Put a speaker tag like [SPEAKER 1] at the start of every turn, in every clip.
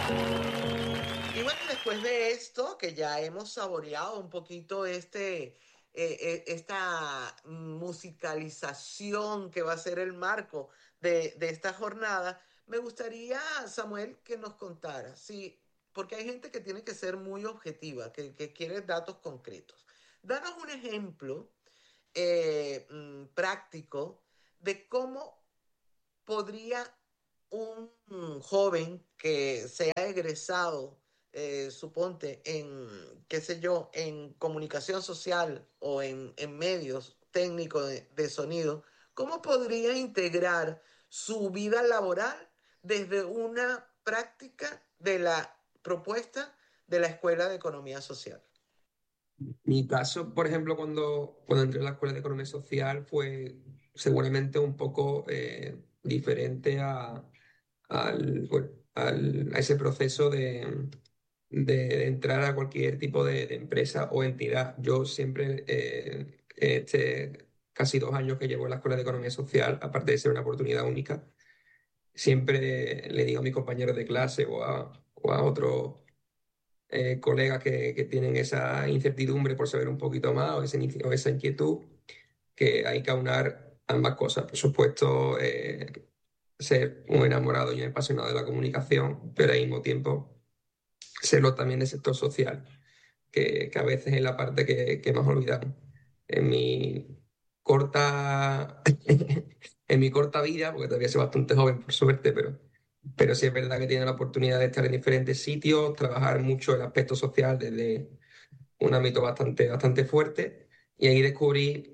[SPEAKER 1] Y bueno, después de esto, que ya hemos saboreado un poquito esta musicalización que va a ser el marco de esta jornada, me gustaría, Samuel, que nos contara, sí, porque hay gente que tiene que ser muy objetiva, que quiere datos concretos. Danos un ejemplo práctico de cómo podría un joven que sea egresado, suponte, en, qué sé yo, en comunicación social o en medios técnicos de sonido, cómo podría integrar su vida laboral desde una práctica de la propuesta de la Escuela de Economía Social?
[SPEAKER 2] Mi caso, por ejemplo, cuando entré a la Escuela de Economía Social fue seguramente un poco diferente a ese proceso de entrar a cualquier tipo de empresa o entidad. Yo siempre, casi 2 años que llevo en la Escuela de Economía Social, aparte de ser una oportunidad única, siempre le digo a mis compañeros de clase o a otros colegas que tienen esa incertidumbre por saber un poquito más o esa inquietud, que hay que aunar ambas cosas. Por supuesto, ser un enamorado y un apasionado de la comunicación, pero al mismo tiempo serlo también del sector social, que a veces es la parte que más olvidamos. En mi corta, en mi corta vida, porque todavía soy bastante joven por suerte, pero sí es verdad que tiene la oportunidad de estar en diferentes sitios, trabajar mucho el aspecto social desde un ámbito bastante fuerte y ahí descubrí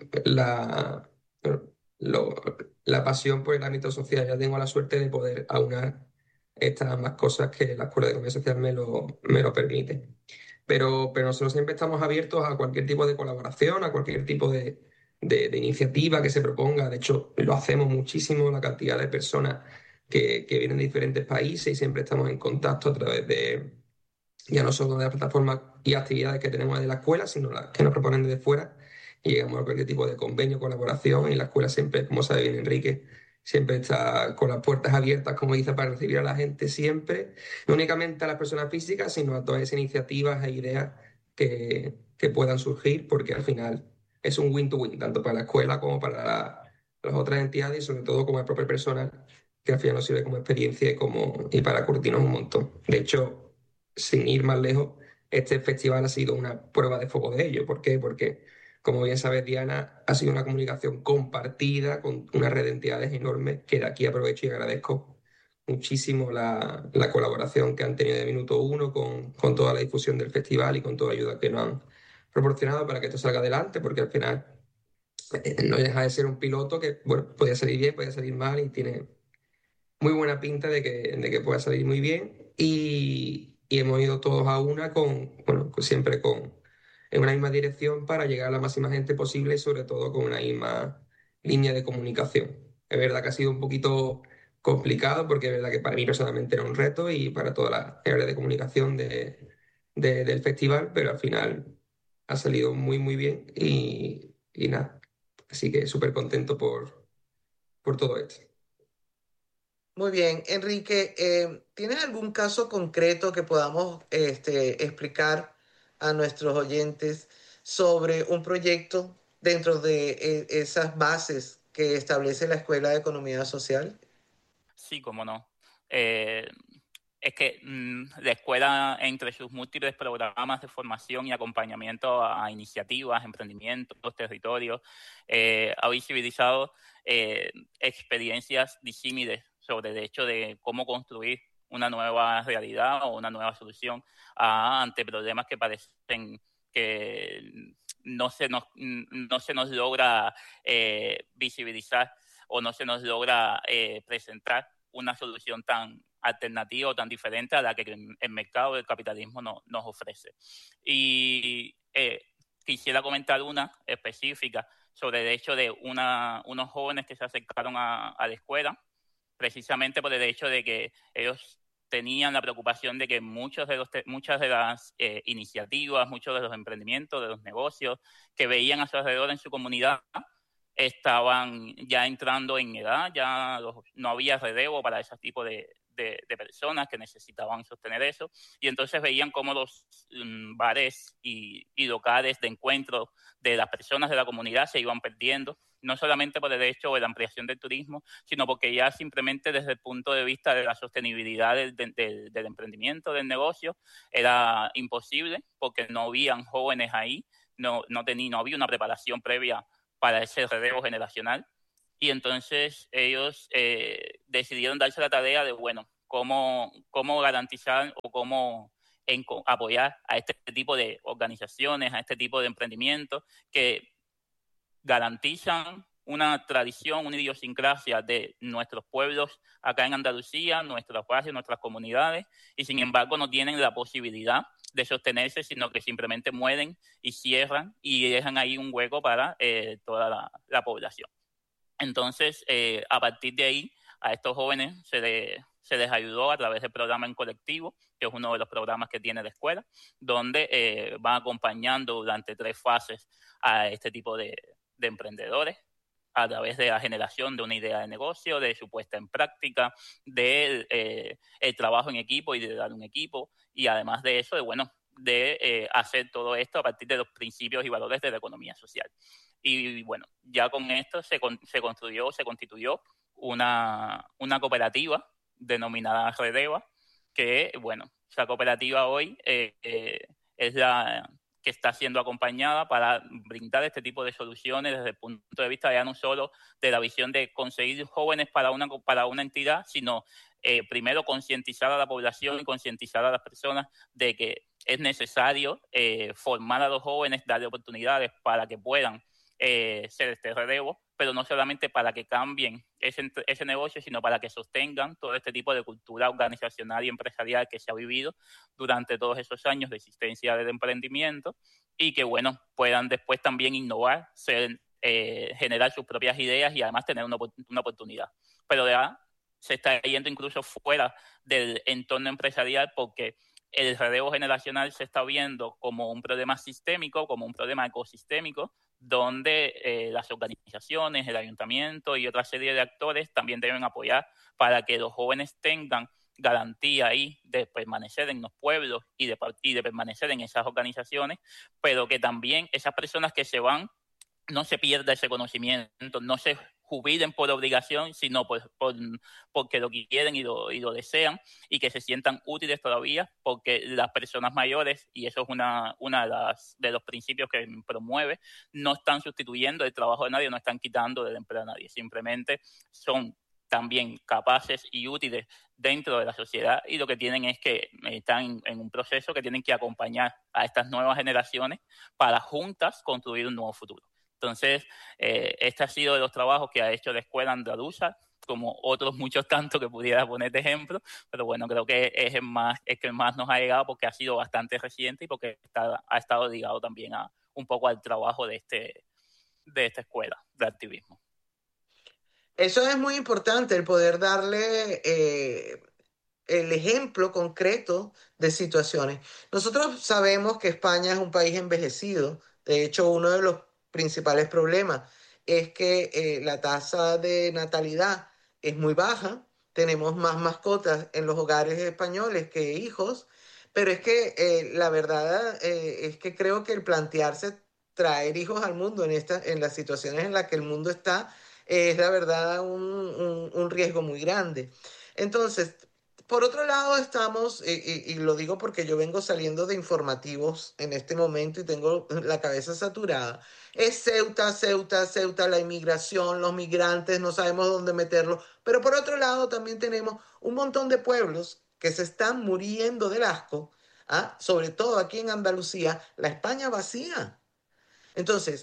[SPEAKER 2] lo- la pasión por el ámbito social. Ya tengo la suerte de poder aunar estas ambas cosas que la Escuela de Economía Social me lo permite. Pero nosotros siempre estamos abiertos a cualquier tipo de colaboración, a cualquier tipo de iniciativa que se proponga. De hecho, lo hacemos muchísimo, la cantidad de personas que vienen de diferentes países y siempre estamos en contacto a través de, ya no solo de las plataformas y actividades que tenemos de la escuela, sino las que nos proponen desde fuera. Y llegamos a cualquier tipo de convenio, colaboración. Y la escuela siempre, como sabe bien Enrique, siempre está con las puertas abiertas, como dice, para recibir a la gente siempre, no únicamente a las personas físicas, sino a todas esas iniciativas e ideas que puedan surgir, porque al final es un win-to-win, tanto para la escuela como para las otras entidades y sobre todo como el propio personal, que al final nos sirve como experiencia y para curtirnos un montón. De hecho, sin ir más lejos, este festival ha sido una prueba de fuego de ello. ¿Por qué? Porque, como bien sabes, Diana, ha sido una comunicación compartida con una red de entidades enormes que de aquí aprovecho y agradezco muchísimo la colaboración que han tenido de minuto uno con toda la difusión del festival y con toda la ayuda que nos han proporcionado para que esto salga adelante, porque al final no deja de ser un piloto que, bueno, podía salir bien, podía salir mal y tiene muy buena pinta de que pueda salir muy bien y hemos ido todos a una bueno, siempre en una misma dirección para llegar a la máxima gente posible y sobre todo con una misma línea de comunicación. Es verdad que ha sido un poquito complicado porque es verdad que para mí personalmente era un reto y para toda la área de comunicación del festival, pero al final ha salido muy bien y nada. Así que súper contento por todo esto.
[SPEAKER 1] Muy bien, Enrique, ¿tienes algún caso concreto que podamos explicar a nuestros oyentes sobre un proyecto dentro de esas bases que establece la Escuela de Economía Social?
[SPEAKER 3] Sí, cómo no. Eh, es que la escuela, entre sus múltiples programas de formación y acompañamiento a iniciativas, emprendimientos, territorios, ha visibilizado experiencias disímiles sobre el hecho de cómo construir una nueva realidad o una nueva solución ante problemas que parecen que no se nos logra visibilizar o no se nos logra presentar una solución tan alternativa o tan diferente a la que el mercado del capitalismo nos ofrece. Y quisiera comentar una específica sobre el hecho de unos jóvenes que se acercaron a la escuela, precisamente por el hecho de que ellos tenían la preocupación de que muchas de las iniciativas, muchos de los emprendimientos, de los negocios que veían a su alrededor en su comunidad estaban ya entrando en edad, no había relevo para ese tipo de de personas que necesitaban sostener eso, y entonces veían cómo los bares y locales de encuentro de las personas de la comunidad se iban perdiendo, no solamente por el hecho de la ampliación del turismo, sino porque ya simplemente desde el punto de vista de la sostenibilidad del emprendimiento, del negocio, era imposible porque no habían jóvenes ahí, no había una preparación previa para ese relevo generacional. Y entonces ellos decidieron darse la tarea de, bueno, cómo garantizar o cómo apoyar a este tipo de organizaciones, a este tipo de emprendimientos que garantizan una tradición, una idiosincrasia de nuestros pueblos acá en Andalucía, nuestros barrios, nuestras comunidades, y sin embargo no tienen la posibilidad de sostenerse, sino que simplemente mueren y cierran y dejan ahí un hueco para toda la población. Entonces, a partir de ahí, a estos jóvenes se les ayudó a través del programa en colectivo, que es uno de los programas que tiene la escuela, donde van acompañando durante 3 fases a este tipo de emprendedores a través de la generación de una idea de negocio, de su puesta en práctica, de el trabajo en equipo y de dar un equipo, y además de eso, de hacer todo esto a partir de los principios y valores de la economía social. Y bueno, ya con esto se constituyó una cooperativa denominada Redeva, que bueno, esa cooperativa hoy es la que está siendo acompañada para brindar este tipo de soluciones desde el punto de vista ya no solo de la visión de conseguir jóvenes para una entidad, sino primero concientizar a la población y concientizar a las personas de que es necesario formar a los jóvenes, darle oportunidades para que puedan ser este relevo, pero no solamente para que cambien ese negocio, sino para que sostengan todo este tipo de cultura organizacional y empresarial que se ha vivido durante todos esos años de existencia del emprendimiento, y que, bueno, puedan después también innovar, generar sus propias ideas y además tener una oportunidad. Pero ya se está yendo incluso fuera del entorno empresarial, porque el relevo generacional se está viendo como un problema sistémico, como un problema ecosistémico, donde las organizaciones, el ayuntamiento y otra serie de actores también deben apoyar para que los jóvenes tengan garantía ahí de permanecer en los pueblos y de permanecer en esas organizaciones, pero que también esas personas que se van no se pierda ese conocimiento, no se jubilen por obligación, sino porque lo quieren y lo desean, y que se sientan útiles todavía, porque las personas mayores, y eso es una de los principios que promueve, no están sustituyendo el trabajo de nadie, no están quitando del empleo a nadie, simplemente son también capaces y útiles dentro de la sociedad, y lo que tienen es que están en un proceso que tienen que acompañar a estas nuevas generaciones para juntas construir un nuevo futuro. Entonces, este ha sido de los trabajos que ha hecho la escuela andaluza, como otros muchos tantos que pudiera poner de ejemplo, pero bueno, creo que es el que más nos ha llegado porque ha sido bastante reciente y porque ha estado ligado también un poco al trabajo de esta escuela de activismo.
[SPEAKER 1] Eso es muy importante, el poder darle el ejemplo concreto de situaciones. Nosotros sabemos que España es un país envejecido. De hecho, uno de los principales problemas es que la tasa de natalidad es muy baja. Tenemos más mascotas en los hogares españoles que hijos, pero es que la verdad es que creo que el plantearse traer hijos al mundo en las situaciones en las que el mundo está es la verdad un riesgo muy grande. Entonces, por otro lado, estamos, y lo digo porque yo vengo saliendo de informativos en este momento y tengo la cabeza saturada, es Ceuta, Ceuta, Ceuta, la inmigración, los migrantes, no sabemos dónde meterlos, pero por otro lado también tenemos un montón de pueblos que se están muriendo del asco, ¿ah? Sobre todo aquí en Andalucía, la España vacía. Entonces,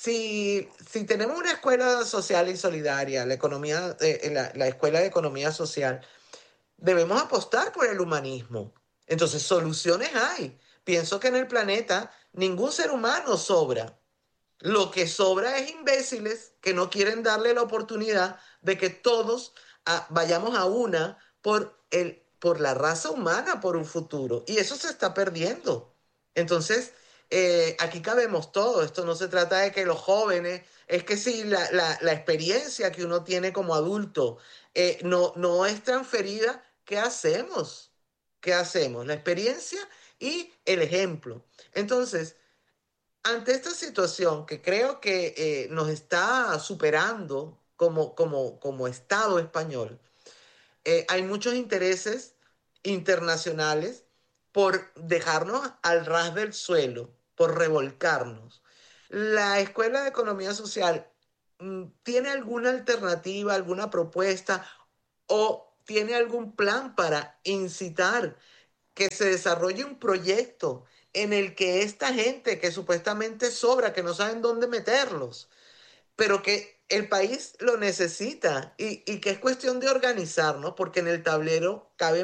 [SPEAKER 1] si tenemos una escuela social y solidaria, la escuela de economía social, debemos apostar por el humanismo. Entonces, soluciones hay. Pienso que en el planeta ningún ser humano sobra. Lo que sobra es imbéciles que no quieren darle la oportunidad de que todos vayamos a una por la raza humana, por un futuro. Y eso se está perdiendo. Entonces, aquí cabemos todo. Esto no se trata de que los jóvenes, es que si la experiencia que uno tiene como adulto no es transferida, ¿qué hacemos? ¿Qué hacemos? La experiencia y el ejemplo. Entonces, ante esta situación que creo que nos está superando como Estado español, hay muchos intereses internacionales por dejarnos al ras del suelo, por revolcarnos. La Escuela de Economía Social tiene alguna alternativa, alguna propuesta o tiene algún plan para incitar que se desarrolle un proyecto en el que esta gente que supuestamente sobra, que no saben dónde meterlos, pero que el país lo necesita y que es cuestión de organizarnos, porque en el tablero cabe